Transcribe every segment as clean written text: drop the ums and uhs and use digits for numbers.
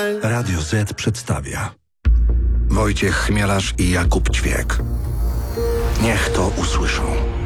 Radio Z przedstawia Wojciech Chmielarz i Jakub Ćwiek. Niech to usłyszą.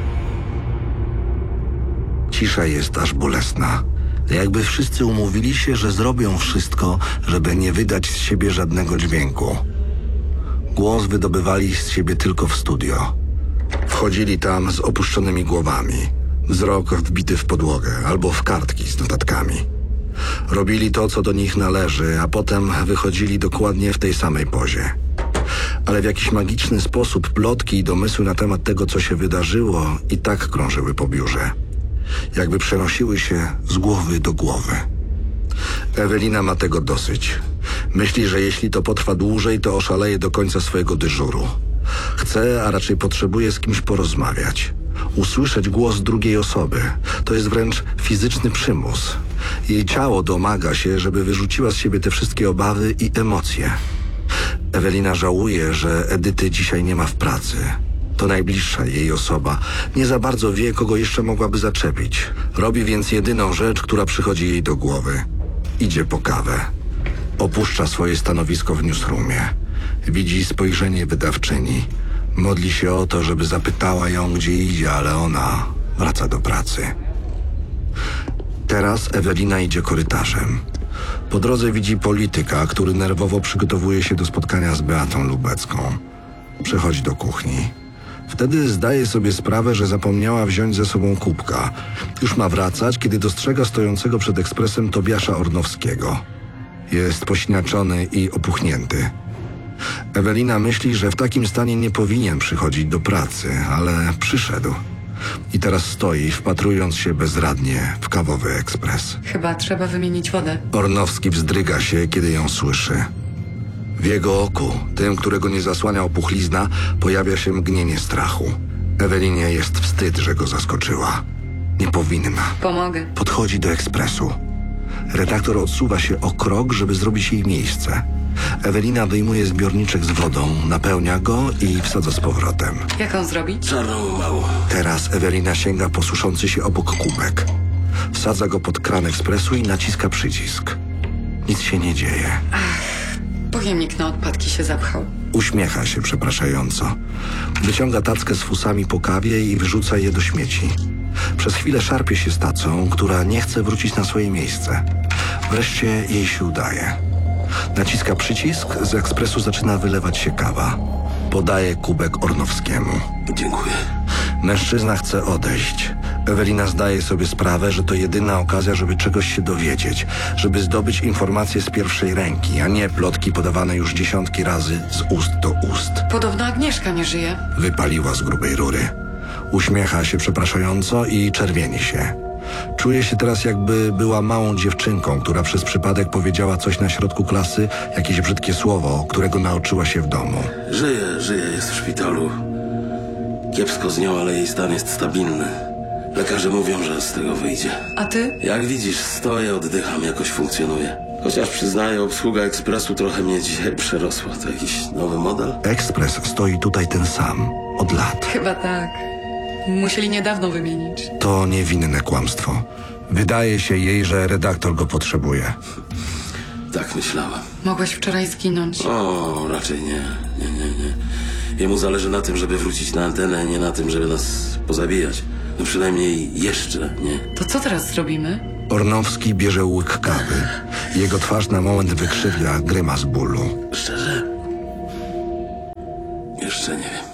Cisza jest aż bolesna. Jakby wszyscy umówili się, że zrobią wszystko, żeby nie wydać z siebie żadnego dźwięku. Głos wydobywali z siebie tylko w studio. Wchodzili tam z opuszczonymi głowami, wzrok wbity w podłogę albo w kartki z notatkami. Robili to, co do nich należy, a potem wychodzili dokładnie w tej samej pozie. Ale w jakiś magiczny sposób plotki i domysły na temat tego, co się wydarzyło, i tak krążyły po biurze. Jakby przenosiły się z głowy do głowy. Ewelina ma tego dosyć. Myśli, że jeśli to potrwa dłużej, to oszaleje do końca swojego dyżuru. Chce, a raczej potrzebuje z kimś porozmawiać. Usłyszeć głos drugiej osoby. To jest wręcz fizyczny przymus. Jej ciało domaga się, żeby wyrzuciła z siebie te wszystkie obawy i emocje. Ewelina żałuje, że Edyty dzisiaj nie ma w pracy. To najbliższa jej osoba. Nie za bardzo wie, kogo jeszcze mogłaby zaczepić. Robi więc jedyną rzecz, która przychodzi jej do głowy. Idzie po kawę. Opuszcza swoje stanowisko w newsroomie. Widzi spojrzenie wydawczyni. Modli się o to, żeby zapytała ją, gdzie idzie, ale ona wraca do pracy. Teraz Ewelina idzie korytarzem. Po drodze widzi polityka, który nerwowo przygotowuje się do spotkania z Beatą Lubecką. Przechodzi do kuchni. Wtedy zdaje sobie sprawę, że zapomniała wziąć ze sobą kubka. Już ma wracać, kiedy dostrzega stojącego przed ekspresem Tobiasza Ornowskiego. Jest posiniaczony i opuchnięty. Ewelina myśli, że w takim stanie nie powinien przychodzić do pracy, ale przyszedł. I teraz stoi, wpatrując się bezradnie w kawowy ekspres. Chyba trzeba wymienić wodę. Ornowski wzdryga się, kiedy ją słyszy. W jego oku, tym, którego nie zasłania opuchlizna, pojawia się mgnienie strachu. Ewelinie jest wstyd, że go zaskoczyła. Nie powinna. Pomogę. Podchodzi do ekspresu. Redaktor odsuwa się o krok, żeby zrobić jej miejsce. Ewelina wyjmuje zbiorniczek z wodą, napełnia go i wsadza z powrotem. Jak on zrobić? Czarną mało. Teraz Ewelina sięga po suszący się obok kubek. Wsadza go pod kran ekspresu i naciska przycisk. Nic się nie dzieje. Pojemnik na odpadki się zapchał. Uśmiecha się przepraszająco. Wyciąga tackę z fusami po kawie i wyrzuca je do śmieci. Przez chwilę szarpie się z tacą, która nie chce wrócić na swoje miejsce. Wreszcie jej się udaje. Naciska przycisk, z ekspresu zaczyna wylewać się kawa. Podaje kubek Ornowskiemu. Dziękuję. Mężczyzna chce odejść. Ewelina zdaje sobie sprawę, że to jedyna okazja, żeby czegoś się dowiedzieć, żeby zdobyć informacje z pierwszej ręki, a nie plotki podawane już dziesiątki razy z ust do ust. Podobno Agnieszka nie żyje. Wypaliła z grubej rury. Uśmiecha się przepraszająco i czerwieni się. Czuje się teraz, jakby była małą dziewczynką, która przez przypadek powiedziała coś na środku klasy, jakieś brzydkie słowo, którego nauczyła się w domu. Żyje, jest w szpitalu. Kiepsko z nią, ale jej stan jest stabilny. Lekarze mówią, że z tego wyjdzie. A ty? Jak widzisz, stoję, oddycham, jakoś funkcjonuję. Chociaż przyznaję, obsługa ekspresu trochę mnie dzisiaj przerosła. To jakiś nowy model? Ekspres stoi tutaj ten sam, od lat. Chyba tak. Musieli niedawno wymienić. To niewinne kłamstwo. Wydaje się jej, że redaktor go potrzebuje. Tak myślałem. Mogłeś wczoraj zginąć. O, raczej nie. Jemu zależy na tym, żeby wrócić na antenę, nie na tym, żeby nas pozabijać. No przynajmniej jeszcze, nie? To co teraz zrobimy? Ornowski bierze łyk kawy. Jego twarz na moment wykrzywia grymas bólu. Szczerze? Jeszcze nie wiem.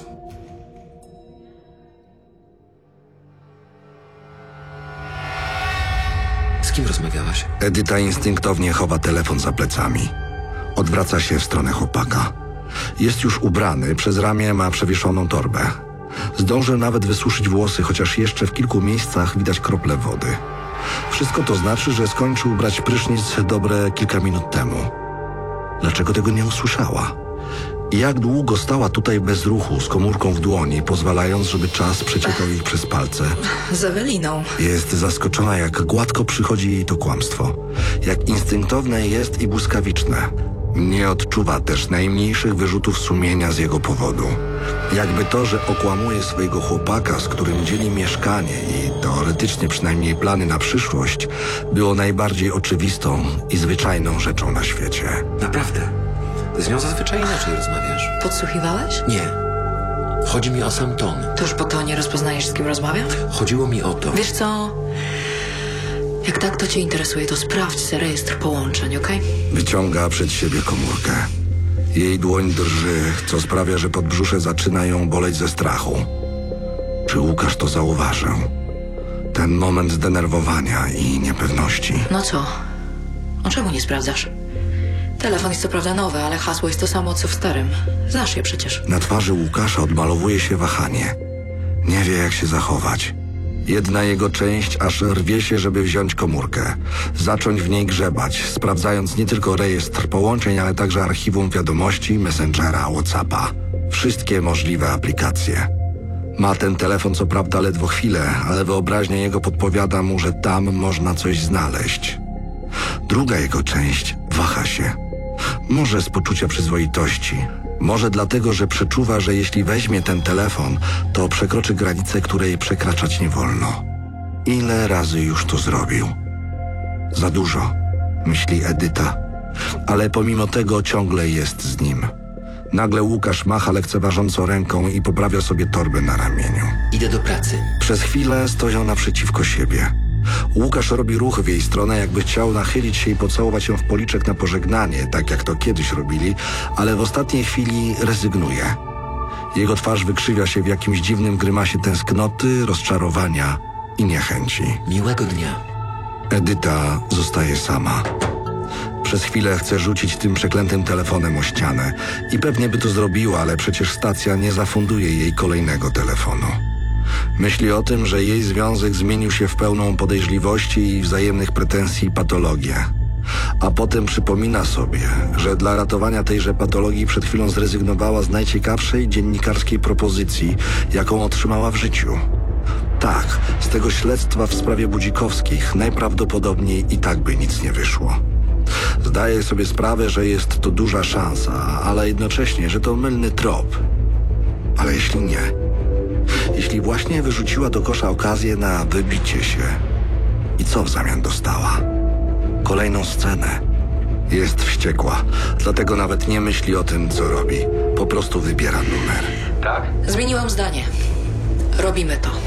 Z kim rozmawiałaś? Edyta instynktownie chowa telefon za plecami. Odwraca się w stronę chłopaka. Jest już ubrany, przez ramię ma przewieszoną torbę. Zdążył nawet wysuszyć włosy, chociaż jeszcze w kilku miejscach widać krople wody. Wszystko to znaczy, że skończył brać prysznic dobre kilka minut temu. Dlaczego tego nie usłyszała? I jak długo stała tutaj bez ruchu, z komórką w dłoni, pozwalając, żeby czas przeciekał jej przez palce. Z Eweliną. Jest zaskoczona, jak gładko przychodzi jej to kłamstwo. Jak instynktowne jest i błyskawiczne. Nie odczuwa też najmniejszych wyrzutów sumienia z jego powodu. Jakby to, że okłamuje swojego chłopaka, z którym dzieli mieszkanie i teoretycznie przynajmniej plany na przyszłość, było najbardziej oczywistą i zwyczajną rzeczą na świecie. Naprawdę. Z nią zazwyczaj inaczej rozmawiasz. Podsłuchiwałeś? Nie. Chodzi mi o sam ton. To już po tonie rozpoznajesz, z kim rozmawiam? Chodziło mi o to. Wiesz co? Jak tak to cię interesuje, to sprawdź rejestr połączeń, okej? Wyciąga przed siebie komórkę. Jej dłoń drży, co sprawia, że podbrzusze zaczyna ją boleć ze strachu. Czy Łukasz to zauważył? Ten moment zdenerwowania i niepewności. No co? O czemu nie sprawdzasz? Telefon jest co prawda nowy, ale hasło jest to samo, co w starym. Znasz je przecież. Na twarzy Łukasza odmalowuje się wahanie. Nie wie, jak się zachować. Jedna jego część aż rwie się, żeby wziąć komórkę. Zacząć w niej grzebać, sprawdzając nie tylko rejestr połączeń, ale także archiwum wiadomości, Messengera, WhatsAppa. Wszystkie możliwe aplikacje. Ma ten telefon co prawda ledwo chwilę, ale wyobraźnia jego podpowiada mu, że tam można coś znaleźć. Druga jego część waha się. Może z poczucia przyzwoitości. Może dlatego, że przeczuwa, że jeśli weźmie ten telefon, to przekroczy granicę, której przekraczać nie wolno. Ile razy już to zrobił? Za dużo, myśli Edyta. Ale pomimo tego ciągle jest z nim. Nagle Łukasz macha lekceważąco ręką i poprawia sobie torbę na ramieniu. Idę do pracy. Przez chwilę stoją naprzeciwko siebie. Łukasz robi ruch w jej stronę, jakby chciał nachylić się i pocałować ją w policzek na pożegnanie, tak jak to kiedyś robili, ale w ostatniej chwili rezygnuje. Jego twarz wykrzywia się w jakimś dziwnym grymasie tęsknoty, rozczarowania i niechęci. Miłego dnia. Edyta zostaje sama. Przez chwilę chce rzucić tym przeklętym telefonem o ścianę i pewnie by to zrobiła, ale przecież stacja nie zafunduje jej kolejnego telefonu. Myśli o tym, że jej związek zmienił się w pełną podejrzliwości i wzajemnych pretensji patologię. A potem przypomina sobie, że dla ratowania tejże patologii przed chwilą zrezygnowała z najciekawszej dziennikarskiej propozycji, jaką otrzymała w życiu. Tak, z tego śledztwa w sprawie Budzikowskich najprawdopodobniej i tak by nic nie wyszło. Zdaje sobie sprawę, że jest to duża szansa, ale jednocześnie, że to mylny trop. Ale jeśli nie? Jeśli właśnie wyrzuciła do kosza okazję na wybicie się. I co w zamian dostała? Kolejną scenę. Jest wściekła, dlatego nawet nie myśli o tym, co robi. Po prostu wybiera numer. Tak? Zmieniłam zdanie. Robimy to.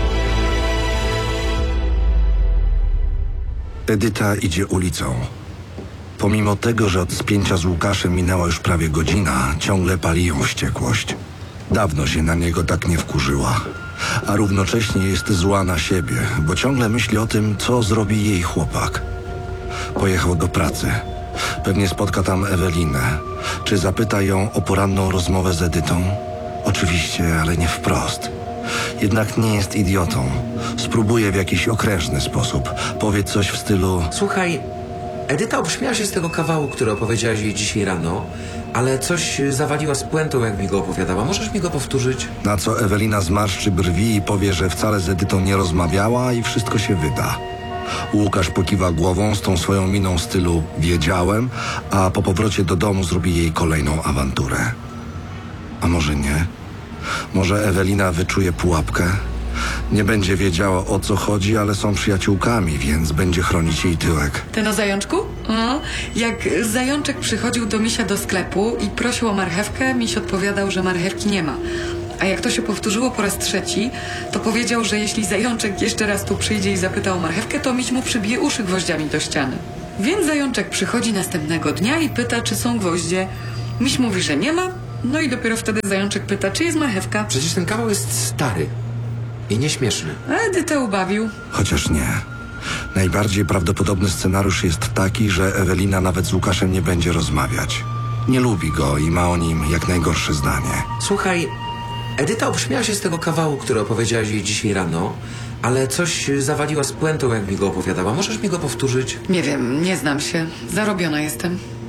Edyta idzie ulicą. Pomimo tego, że od spięcia z Łukaszem minęła już prawie godzina, ciągle pali ją wściekłość. Dawno się na niego tak nie wkurzyła, a równocześnie jest zła na siebie, bo ciągle myśli o tym, co zrobi jej chłopak. Pojechał do pracy. Pewnie spotka tam Ewelinę. Czy zapyta ją o poranną rozmowę z Edytą? Oczywiście, ale nie wprost. Jednak nie jest idiotą. Spróbuje w jakiś okrężny sposób. Powie coś w stylu: Słuchaj, Edyta obśmiała się z tego kawału, który opowiedziałaś jej dzisiaj rano, ale coś zawaliła z puentą, jak mi go opowiadała. Możesz mi go powtórzyć? na co Ewelina zmarszczy brwi i powie, że wcale z Edytą nie rozmawiała i wszystko się wyda. Łukasz pokiwa głową z tą swoją miną stylu wiedziałem, a po powrocie do domu zrobi jej kolejną awanturę. A może nie? Może Ewelina wyczuje pułapkę? Nie będzie wiedziała, o co chodzi, ale są przyjaciółkami, więc będzie chronić jej tyłek. Ten o zajączku? No, jak zajączek przychodził do misia do sklepu i prosił o marchewkę, miś odpowiadał, że marchewki nie ma. A jak to się powtórzyło po raz trzeci, to powiedział, że jeśli zajączek jeszcze raz tu przyjdzie i zapyta o marchewkę, to miś mu przybije uszy gwoździami do ściany. Więc zajączek przychodzi następnego dnia i pyta, czy są gwoździe. Miś mówi, że nie ma, no i dopiero wtedy zajączek pyta, czy jest marchewka. Przecież ten kawał jest stary i nieśmieszny. A Edytę ubawił. Chociaż nie. Najbardziej prawdopodobny scenariusz jest taki, że Ewelina nawet z Łukaszem nie będzie rozmawiać. Nie lubi go i ma o nim jak najgorsze zdanie. Słuchaj, Edyta obśmiała się z tego kawału, który opowiedziałaś jej dzisiaj rano, ale coś zawaliła z puentą, jak mi go opowiadała. Możesz mi go powtórzyć? Nie wiem, nie znam się. Zarobiona jestem.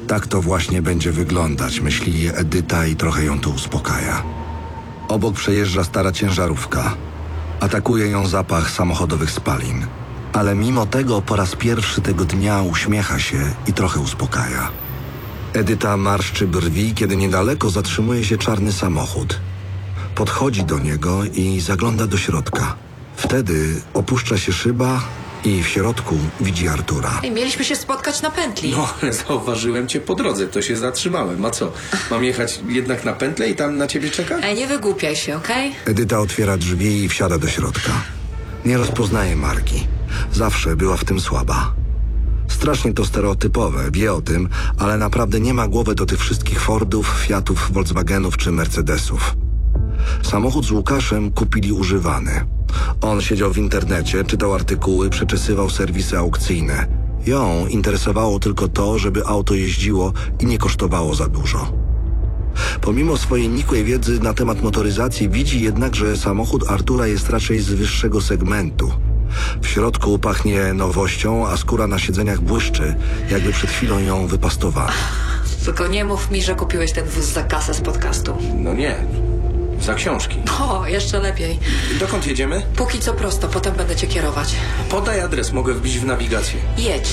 Tak to właśnie będzie wyglądać, myśli Edyta i trochę ją to uspokaja. Obok przejeżdża stara ciężarówka. Atakuje ją zapach samochodowych spalin. Ale mimo tego po raz pierwszy tego dnia uśmiecha się i trochę uspokaja. Edyta marszczy brwi, kiedy niedaleko zatrzymuje się czarny samochód. Podchodzi do niego i zagląda do środka. Wtedy opuszcza się szyba i w środku widzi Artura. Ej, mieliśmy się spotkać na pętli. No, zauważyłem cię po drodze, to się zatrzymałem. A co, mam jechać jednak na pętlę i tam na ciebie czekać? Ej, nie wygłupiaj się, okej? Edyta otwiera drzwi i wsiada do środka. Nie rozpoznaje marki. Zawsze była w tym słaba. Strasznie to stereotypowe, wie o tym, ale naprawdę nie ma głowy do tych wszystkich Fordów, Fiatów, Volkswagenów czy Mercedesów. Samochód z Łukaszem kupili używany. On siedział w internecie, czytał artykuły, przeczesywał serwisy aukcyjne. Ją interesowało tylko to, żeby auto jeździło i nie kosztowało za dużo. Pomimo swojej nikłej wiedzy na temat motoryzacji, widzi jednak, że samochód Artura jest raczej z wyższego segmentu. W środku pachnie nowością, a skóra na siedzeniach błyszczy, jakby przed chwilą ją wypastowano. Tylko nie mów mi, że kupiłeś ten wóz za kasę z podcastu. No nie, za książki. O, jeszcze lepiej. Dokąd jedziemy? Póki co prosto, potem będę cię kierować. Podaj adres, mogę wbić w nawigację. Jedź.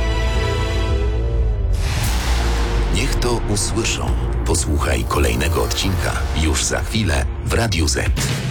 Niech to usłyszą. Posłuchaj kolejnego odcinka już za chwilę w Radiu Z.